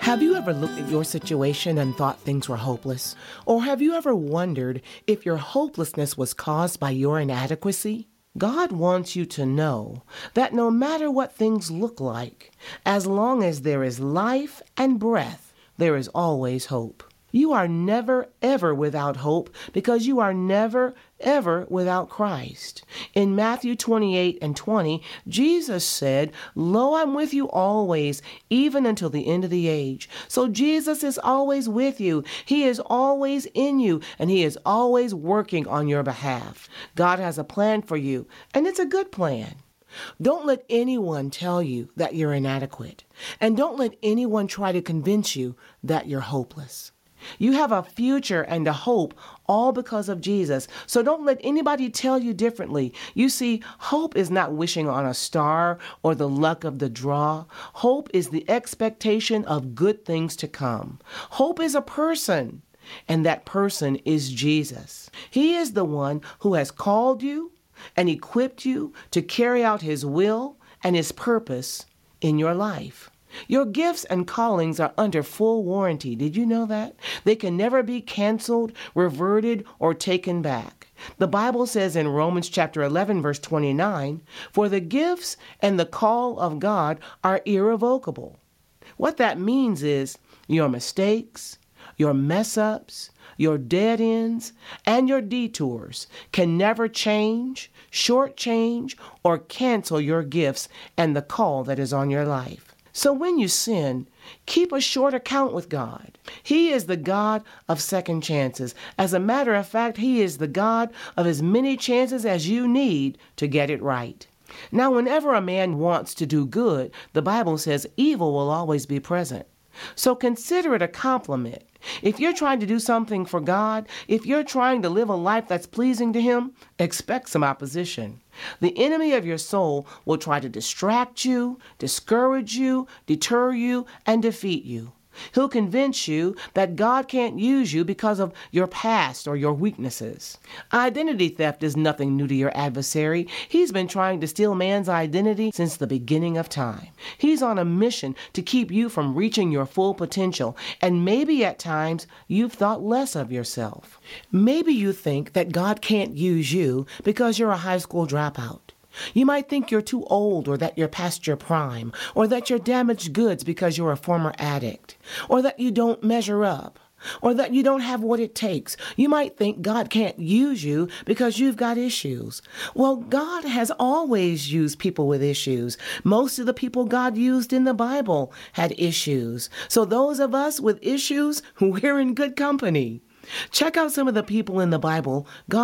Have you ever looked at your situation and thought things were hopeless? Or have you ever wondered if your hopelessness was caused by your inadequacy? God wants you to know that no matter what things look like, as long as there is life and breath, there is always hope. You are never, ever without hope because you are never, ever without Christ. In Matthew 28:20, Jesus said, "Lo, I'm with you always, even until the end of the age." So Jesus is always with you. He is always in you, and He is always working on your behalf. God has a plan for you, and it's a good plan. Don't let anyone tell you that you're inadequate, and don't let anyone try to convince you that you're hopeless. You have a future and a hope all because of Jesus. So don't let anybody tell you differently. You see, hope is not wishing on a star or the luck of the draw. Hope is the expectation of good things to come. Hope is a person, and that person is Jesus. He is the one who has called you and equipped you to carry out His will and His purpose in your life. Your gifts and callings are under full warranty. Did you know that? They can never be canceled, reverted, or taken back. The Bible says in Romans chapter 11, verse 29, "For the gifts and the call of God are irrevocable." What that means is your mistakes, your mess-ups, your dead ends, and your detours can never change, shortchange, or cancel your gifts and the call that is on your life. So when you sin, keep a short account with God. He is the God of second chances. As a matter of fact, He is the God of as many chances as you need to get it right. Now, whenever a man wants to do good, the Bible says evil will always be present. So consider it a compliment. If you're trying to do something for God, if you're trying to live a life that's pleasing to Him, expect some opposition. The enemy of your soul will try to distract you, discourage you, deter you, and defeat you. He'll convince you that God can't use you because of your past or your weaknesses. Identity theft is nothing new to your adversary. He's been trying to steal man's identity since the beginning of time. He's on a mission to keep you from reaching your full potential, and maybe at times you've thought less of yourself. Maybe you think that God can't use you because you're a high school dropout. You might think you're too old, or that you're past your prime, or that you're damaged goods because you're a former addict, or that you don't measure up, or that you don't have what it takes. You might think God can't use you because you've got issues. Well, God has always used people with issues. Most of the people God used in the Bible had issues. So those of us with issues, we're in good company. Check out some of the people in the Bible God